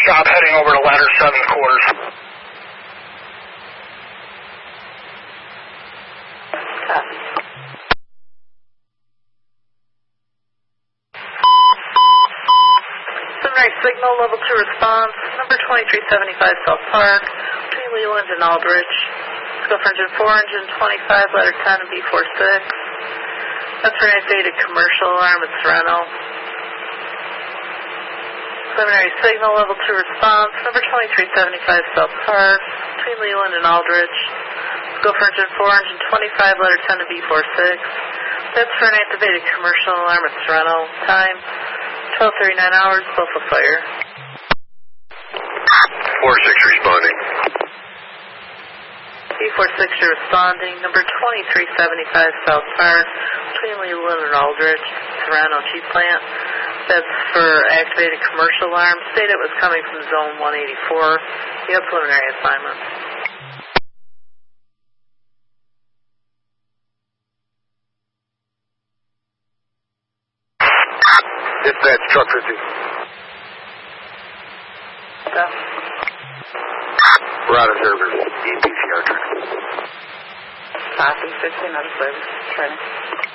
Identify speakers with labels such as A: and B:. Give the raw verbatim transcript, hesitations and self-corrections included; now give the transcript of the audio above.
A: Stop heading over to ladder seven quarters.
B: Copy. Sunrise signal, level two response, number twenty-three seventy-five South Park, between Leland and Aldridge. Let's go for engine four, engine twenty-five, ladder ten, and B forty-six. That's for activated commercial alarm at Sereno. Preliminary signal, level two response, number twenty-three seventy-five South Park, between Leland and Aldridge. Let's go for engine four, engine twenty-five, ladder ten, and B forty-six. That's for an activated commercial alarm at Sereno. Time, twelve thirty-nine hours, Buffalo Fire.
C: four six responding.
B: B forty-six, you're responding. Number twenty-three seventy-five South Park, between Leland and Aldridge, Serrano Chief Plant. That's for activated commercial alarm. State it was coming from zone one eighty-four. You have preliminary assignment.
C: Dispatch, truck fifty.
B: Yeah.
C: We're out of service. E P C R truck.
B: Copy, fifteen out of service. Training.